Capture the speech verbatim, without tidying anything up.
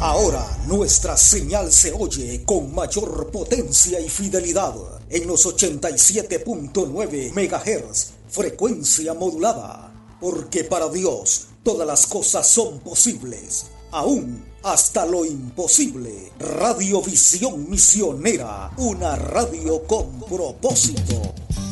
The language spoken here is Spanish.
Ahora nuestra señal se oye con mayor potencia y fidelidad en los ochenta y siete punto nueve megahertz, frecuencia modulada. Porque para Dios todas las cosas son posibles, aún hasta lo imposible. Radiovisión Misionera, una radio con propósito.